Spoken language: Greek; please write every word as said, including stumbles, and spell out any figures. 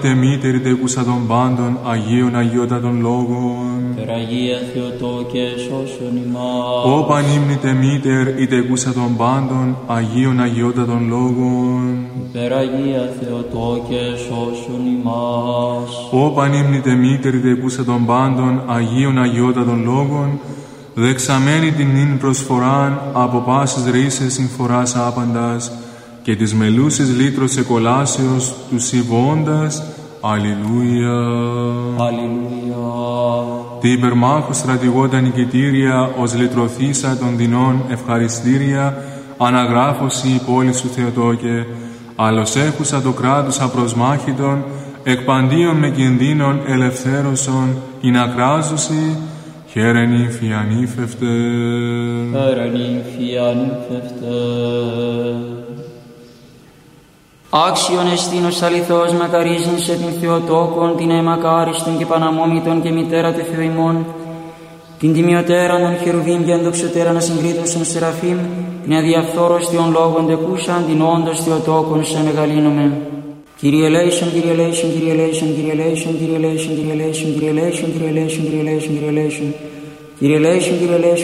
Τε μήτερη τεκούσα των πάντων, Αγίων Αγιότατων Λόγων. Περαγία Θεοτόκε σώσον ημάς. Ω πανύμνητε μήτερ, η τεκούσα των πάντων, Αγίων Αγιότατων Λόγων. Περαγία Θεοτόκε σώσον ημάς. Ω πανύμνητε μήτερ, η τεκούσα των πάντων, Αγίων Αγιότατων Λόγων, δεξαμένη την νυν προσφοράν, από πάσης ρίσες συμφοράς άπαντας, και της μελούσης λύτρος εκολάσεως του συμβώντας. Αλληλούια. Αλληλούια. Τι υπερμάχου στρατηγόντα νικητήρια, ως λυτρωθήσα των δεινών ευχαριστήρια, αναγράφωση η πόλη σου Θεοτόκε, άλλος έχουσα το κράτος απροσμάχητον, εκ παντίων με κινδύνων ελευθέρωσον, ειν ακράζωση, χαίρεν ύμφη ανήφευτε. Χαίρεν ύμφη ανήφευτε. Άξιον εστίνος αληθώς μακαρίζειν σε την Θεοτόκον, την αιμακάριστον και παναμόμητον και μητέρα του Θεού ημών, την τιμιωτέραν των χερουβίμ και ενδοξωτέραν ασυγκρίτωσον σεραφείμ, την αδιαφθόρωστιον λόγων τεκούσαν, την όντως Θεοτόκον σε μεγαλύνομεν. Kyrie eleison, Kyrie eleison, Kyrie eleison, Kyrie eleison, Kyrie eleison, Kyrie eleison, Kyrie eleison, Kyrie eleison, Kyrie eleison, Kyrie eleison, Kyrie eleison, Kyrie eleison.